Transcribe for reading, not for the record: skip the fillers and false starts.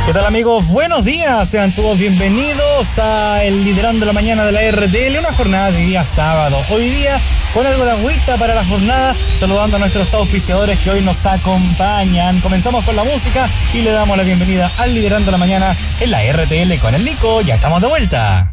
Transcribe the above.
¿Qué tal, amigos? Buenos días, sean todos bienvenidos a el Liderando la Mañana de la RTL, una jornada de día sábado. Hoy día con algo de agüita para la jornada, saludando a nuestros auspiciadores que hoy nos acompañan. Comenzamos con la música y le damos la bienvenida al Liderando la Mañana en la RTL con el Nico. Ya estamos de vuelta.